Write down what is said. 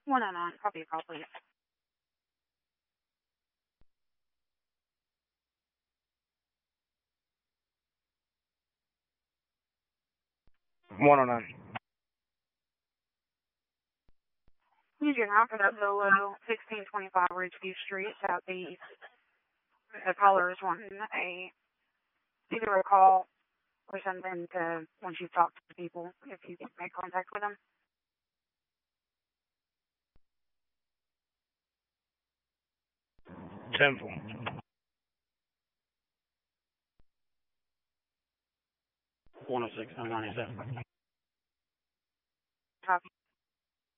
109, copy a call, please. One on nine. Use your now for that Zolo 1625 Ridgeview Street, Southeast. The caller is wanting either a call or something to, once you talk to the people, if you can make contact with them. Temple. 106, 97. Copy.